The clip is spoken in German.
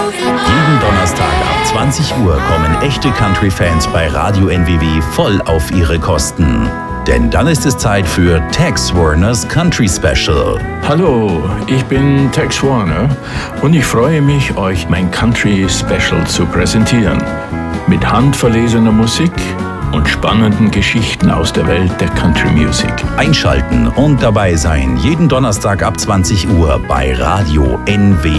Jeden Donnerstag ab 20 Uhr kommen echte Country-Fans bei Radio NWW voll auf ihre Kosten. Denn dann ist es Zeit für Tex Warners Country Special. Hallo, ich bin Tex Warner und ich freue mich, euch mein Country Special zu präsentieren. Mit handverlesener Musik und spannenden Geschichten aus der Welt der Country Music. Einschalten und dabei sein, jeden Donnerstag ab 20 Uhr bei Radio NWW.